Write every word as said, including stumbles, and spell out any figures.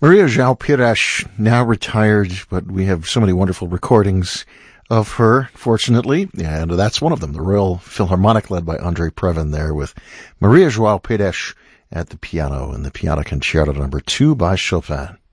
Maria João Pires, now retired, but we have so many wonderful recordings of her, fortunately, and that's one of them, the Royal Philharmonic, led by Andre Previn there, with Maria João Pires at the piano, and the Piano Concerto number two by Chopin.